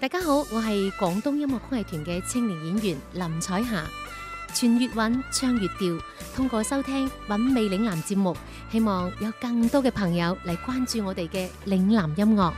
大家好，我係廣東音樂曲藝團嘅青年演員林彩霞。傳粵韻，唱粵調，通過收聽韻味嶺南節目，希望有更多嘅朋友嚟關注我哋嘅嶺南音樂。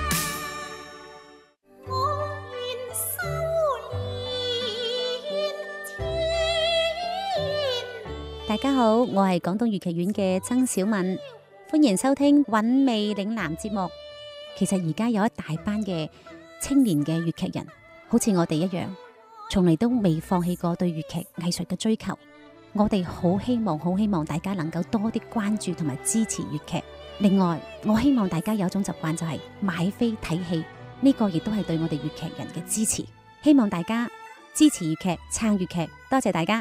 大家好，我係廣東粵劇院嘅曾小敏，歡迎收聽韻味嶺南節目。其實而家有一大班嘅青年嘅粵劇人，好似我哋一樣，從嚟都未放棄過對粵劇藝術嘅追求。我哋好希望大家能夠多啲關注同埋支持粵劇。另外，我希望大家有一種習慣，就係買飛睇戲，呢個亦都係對我哋粵劇人嘅支持。希望大家支持粵劇，撐粵劇，多謝大家。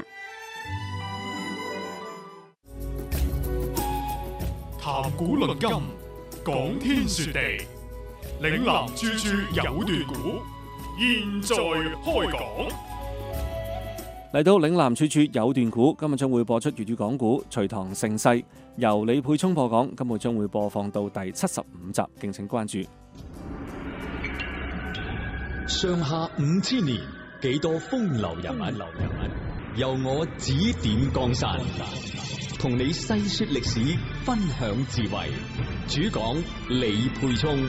談古論今，講天說地，嶺南處處有段古，現在開講。 嚟到嶺南處處有段古，今日將會播出粵語講古《隋唐盛世》，由李沛聰播講。今日將會播放到第75集，敬請關注。 上下5000年，幾多風流人物，由我指點江山，同你細說歷史，分享智慧。主講李沛聰。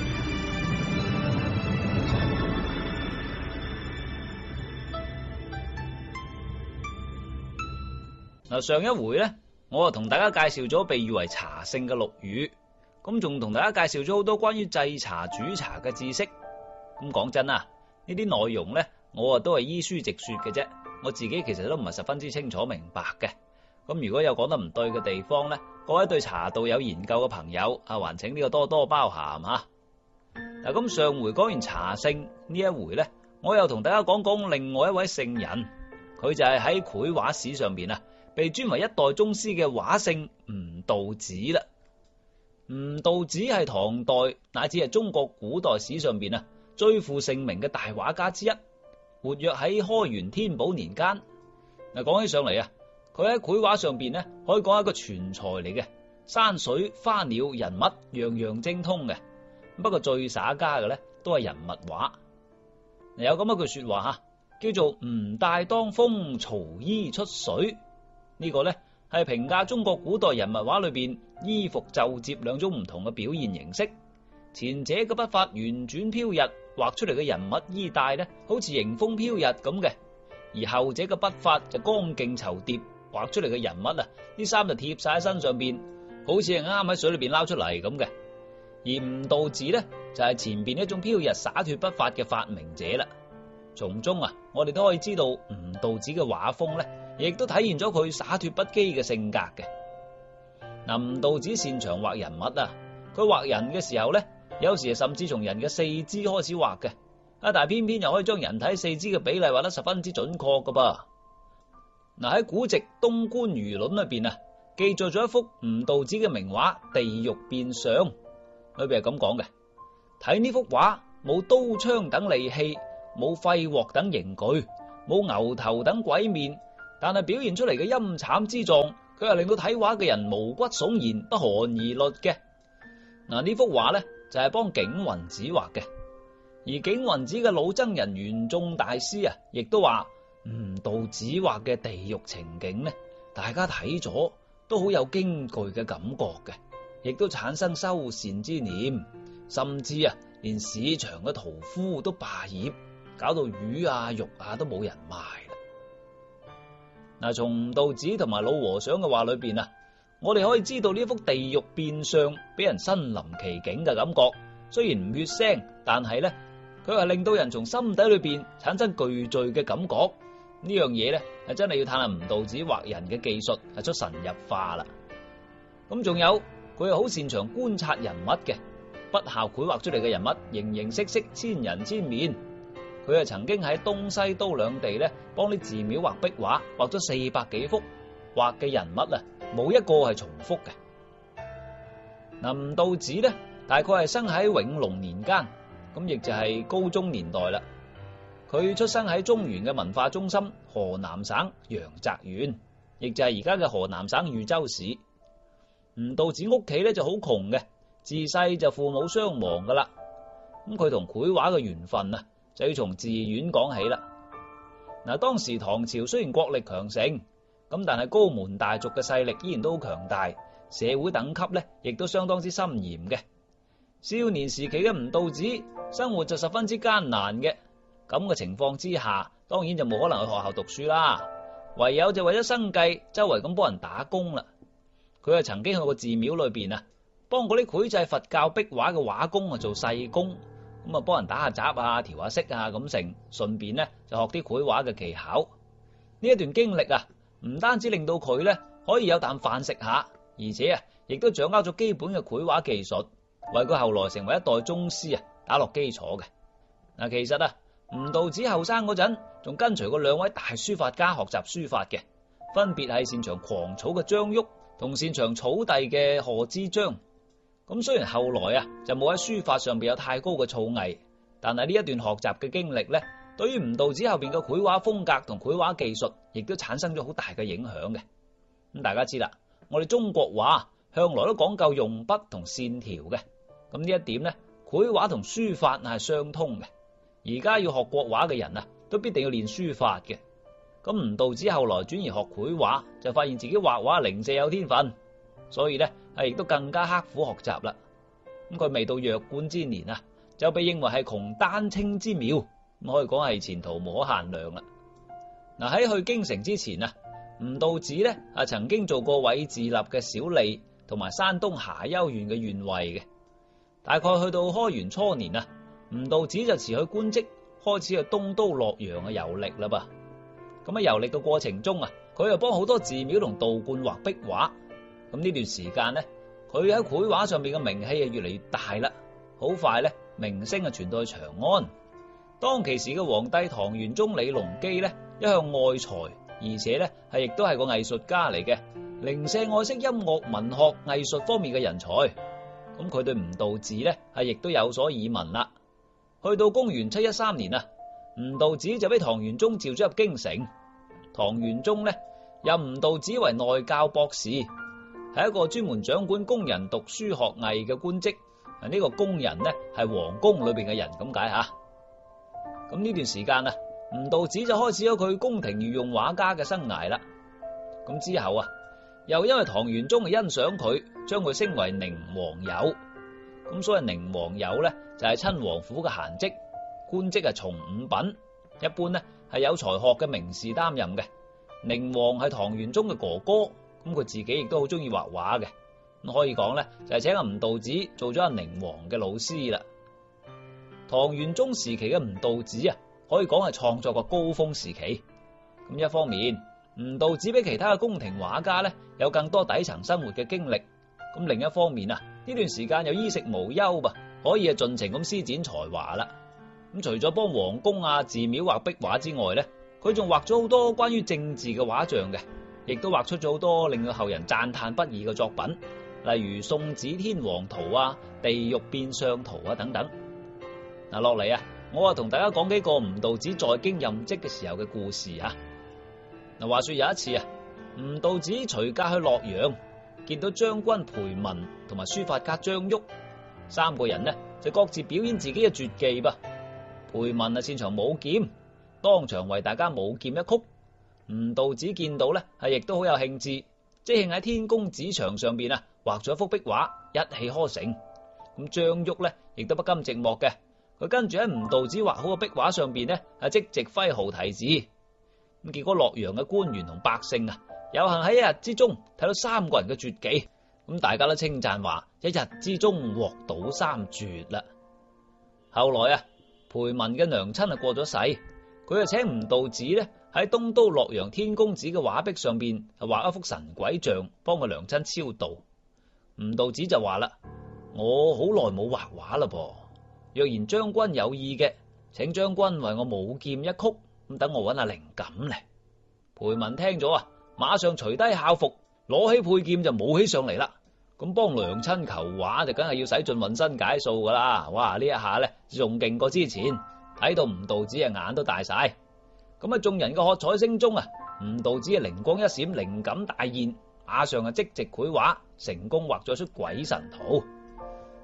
嗱，上一回咧，我同大家介紹咗被譽為茶聖嘅陸羽，咁仲同大家介紹咗好多關於製茶、煮茶嘅知識。咁講真啊，呢啲內容咧，我都係依書直說嘅啫，我自己其實都唔係十分之清楚明白嘅。咁如果有講得唔對嘅地方咧，各位對茶道有研究嘅朋友啊，還請呢個多多包涵吓。嗱，咁上回講完茶聖，呢一回咧，我又同大家講講另外一位聖人，佢就係喺繪畫史上邊啊，被尊為一代宗師嘅畫聖吳道子啦。吳道子係唐代乃至係中國古代史上邊啊最負盛名嘅大畫家之一，活躍喺開元天寶年間。嗱，講起上嚟啊，佢喺繪畫上邊咧可以講係一個全才嚟嘅，山水、花鳥、人物樣樣精通嘅。不過最耍家嘅咧都係人物畫。有咁一句說話吓，叫做吳帶當風，曹衣出水。呢個咧係評價中國古代人物畫裏邊衣服袖摺兩種唔同嘅表現形式。前者嘅筆法圓轉飄逸，畫出嚟嘅人物衣帶咧好似迎風飄逸咁嘅；而後者嘅筆法就剛勁綢疊，畫出嚟嘅人物啊，啲衫就貼晒喺身上邊，好似係啱喺水裏邊撈出嚟咁嘅。而吳道子咧就係前邊一種飄逸灑脫筆法嘅發明者啦。從中啊，我哋都可以知道吳道子嘅畫風咧，亦都體現咗佢灑脫不羈嘅性格嘅。嗱，吳道子擅長畫人物啊，佢畫人嘅時候咧，有時甚至從人嘅四肢開始畫嘅，但係偏偏又可以將人體四肢嘅比例畫得十分之準確噶噃。嗱，喺古籍《東觀輿論》裏邊啊，記載咗一幅吳道子嘅名畫《地獄變相》，裏邊係咁講嘅：睇呢幅畫，冇刀槍等利器，冇廢鑊等刑具，冇牛頭等鬼面，但係表現出嚟嘅陰慘之狀，佢係令到睇畫嘅人毛骨悚然，不寒而慄嘅。嗱，呢幅畫咧就係幫景雲子畫嘅，而景雲子嘅老僧人玄奘大師啊，亦都話吳道子畫嘅地獄情景咧，大家睇咗都好有驚懼嘅感覺嘅，亦都產生修善之念，甚至啊連市場嘅屠夫都罷業，搞到魚啊肉啊都冇人賣啦。嗱，從吳道子同埋老和尚嘅話裏邊啊，我哋可以知道呢幅地獄變相俾人身臨其境嘅感覺，雖然唔血腥，但係咧佢係令到人從心底裏邊產生懼懼嘅感覺。呢樣嘢咧係真係要嘆下吳道子畫人嘅技術係出神入化啦。咁仲有佢係好擅長觀察人物嘅，筆下繪畫出嚟嘅人物形形色色，千人千面。佢係曾經喺東西都兩地咧幫啲寺廟畫壁畫，畫咗400幾幅，畫嘅人物啊冇一個係重複嘅。嗱，吳道子咧大概係生喺永隆年間，咁亦就係高宗年代啦。佢出生喺中原嘅文化中心河南省陽翟縣，亦就係而家嘅河南省豫州市。吳道子屋企咧就好窮嘅，自細就父母雙亡噶啦。 咁佢同繪畫嘅緣分啊，就要從寺院講起啦。嗱，當時唐朝雖然國力強盛，咁但係高門大族嘅勢力依然都好強大，社會等級咧亦都相當之森嚴嘅。少年時期嘅吳道子生活就十分之艱難嘅，咁嘅情況之下，當然就冇可能去學校讀書啦，唯有就為咗生計，周圍咁幫人打工啦。佢曾經去過寺廟裏邊啊，幫嗰啲繪製佛教壁畫嘅畫工啊做細工，咁啊幫人打下雜啊、調下色啊咁成，順便咧就學啲繪畫嘅技巧。呢一段經歷啊，唔單止令到佢咧可以有啖飯食下，而且啊亦都掌握咗基本嘅繪畫技術，為佢後來成為一代宗師啊打落基礎嘅。嗱，其實啊，吳道子後生嗰陣仲跟隨過兩位大書法家學習書法嘅，分別係擅長狂草嘅張旭同擅長草隸嘅賀知章。咁雖然後來啊就冇喺書法上邊有太高嘅造詣，但係呢一段學習嘅經歷咧，對於吳道子後邊嘅繪畫風格同繪畫技術，亦都產生咗好大嘅影響嘅。咁大家知啦，我哋中國畫向來都講究用筆同線條嘅，咁呢一點咧，繪畫同書法係相通嘅。而家要學國畫嘅人啊，都必定要練書法嘅。咁吳道子後來轉而學繪畫，就發現自己畫畫零舍有天分，所以咧係亦都更加刻苦學習啦。咁佢未到弱冠之年啊，就被認為係窮丹青之苗，咁可以講係前途無可限量啦。嗱，喺去京城之前啊，吳道子咧曾經做過韋自立嘅小吏，同埋山東夏丘縣嘅縣尉嘅。大概去到開元初年啊，吳道子就辭去官職，開始去東都洛陽嘅遊歷啦噃。咁喺遊歷嘅過程中啊，佢又幫好多寺廟同道觀畫壁畫。咁呢段時間咧，佢喺繪畫上邊嘅名氣啊越嚟越大啦。好快咧，名聲啊傳到去長安。當其時嘅皇帝唐玄宗李隆基咧，一向愛才，而且咧亦都係個藝術家嚟嘅，零舍愛惜音樂、文學、藝術方面嘅人才。咁佢對吳道子咧亦都有所耳聞啦。去到公元713年啊，吳道子就俾唐玄宗召咗入京城。唐玄宗咧任吳道子為內教博士，係一個專門掌管工人讀書學藝嘅官職。呢個工人咧係皇宮裏邊嘅人咁解吓。咁呢段時間啊，吳道子就開始咗佢宮廷御用畫家嘅生涯啦。咁之後啊，又因為唐玄宗欣賞佢，將佢升為寧王友。咁所謂寧王友咧就係親王府嘅閒職，官職係從五品，一般咧係有才學嘅名士擔任嘅。寧王係唐玄宗嘅哥哥，咁佢自己亦都好中意畫畫嘅，咁可以講咧就係請阿吳道子做咗阿寧王嘅老師啦。唐玄宗時期嘅吳道子啊，可以講係創作個高峰時期。咁一方面，吳道子比其他嘅宮廷畫家咧有更多底層生活嘅經歷，咁另一方面啊，呢段時間又衣食無憂噃，可以盡情咁施展才華啦。咁除咗幫皇宮啊、寺廟畫壁畫之外咧，佢仲畫咗好多關於政治嘅畫像嘅，亦都畫出咗好多令到後人讚嘆不已嘅作品，例如《送子天王圖》啊、《地獄變相圖》啊等等。嗱，落嚟啊，我同大家講幾個吳道子在京任職嘅時候嘅故事啊。嗱，話說有一次啊，吳道子隨駕去洛陽，見到將軍裴文同埋書法家張旭，三個人呢就各自表演自己嘅絕技噃。裴文擅長舞劍，當場為大家舞劍一曲。吳道子見到咧亦都好有興致，即興喺天宮紙牆上邊啊畫咗一幅壁畫，一氣呵成。咁張旭咧亦都不甘寂寞嘅，佢跟住喺吳道子畫好嘅壁畫上邊咧即席揮毫題字。咁結果洛陽嘅官員同百姓啊，有幸喺一日之中睇到三個人嘅絕技，咁大家都稱讚話一日之中獲到三絕啦。後來啊，裴文嘅娘親過咗世，佢就請吳道子咧喺東都洛陽天宮紙嘅畫壁上邊畫一幅神鬼像，幫佢娘親超度。吳道子就話啦：我好耐冇畫畫啦噃，若然將軍有意嘅，請將軍為我舞劍一曲，咁等我搵下靈感咧。裴文聽咗啊，馬上除低孝服，攞起佩劍就舞起上嚟啦。咁幫娘親求畫就梗係要使盡渾身解數噶啦。哇！呢一下咧仲勁過之前，睇到吳道子眼都大晒。咁喺眾人嘅喝彩聲中啊，吳道子靈光一閃，靈感大現，馬上即席繪畫，成功畫咗出鬼神圖。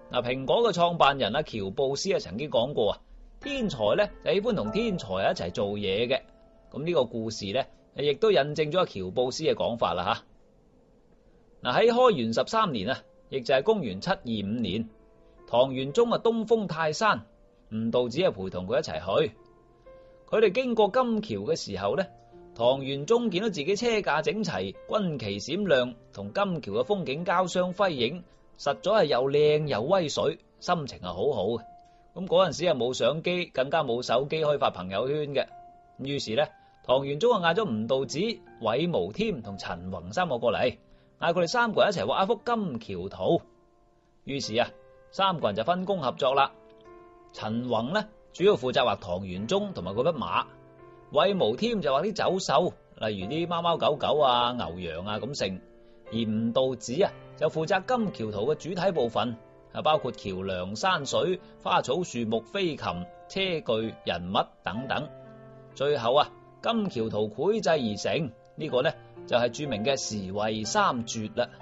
嗱，蘋果嘅創辦人喬布斯曾經講過天才咧就喜歡同天才一齊做嘢嘅。咁呢個故事咧亦都印證咗喬布斯嘅講法啦吓。嗱，喺開元13年亦就係公元725年，唐玄宗東封泰山，吳道子陪同佢一齊去。佢哋經過金橋嘅時候咧，唐玄宗見到自己車架整齊，軍旗閃亮，同金橋嘅風景交相輝映，實在係又靚又威水，心情好好嘅。咁嗰陣時冇相機，更加冇手機可以發朋友圈嘅。於是咧，唐玄宗嗌咗吳道子、韋無添同陳宏3個過嚟，嗌佢哋3個人一齊畫一幅金橋圖。於是3個人就分工合作啦。陳宏呢，主要負責畫唐玄宗同埋嗰匹馬，韋無添就畫啲走獸，例如啲貓貓狗狗牛羊咁成。而吳道子就負責金橋圖嘅主體部分，包括橋樑、山水、花草樹木、飛禽、車具、人物等等。最後金橋圖繪製而成，呢個呢就係著名嘅時惠三絕啦。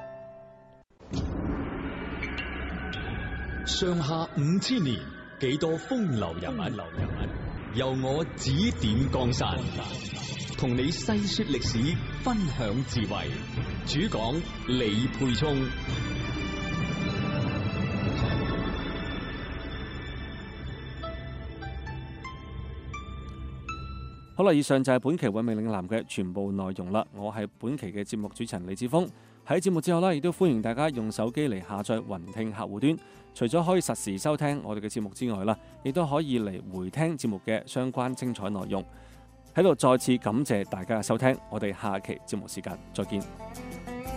上下5000年，幾多風流人物，由我指點江山，同你細說歷史，分享智慧。主講李沛聰。 好啦，以上就係本期韻味嶺南嘅全部內容啦。我係本期嘅節目主持人李志峰。喺節目之後呢，亦都歡迎大家用手機嚟下載雲聽客戶端。除咗可以實時收聽我哋嘅節目之外啦，亦都可以嚟回聽節目嘅相關精彩內容。喺度再次感謝大家嘅收聽，我哋下期節目時間再見。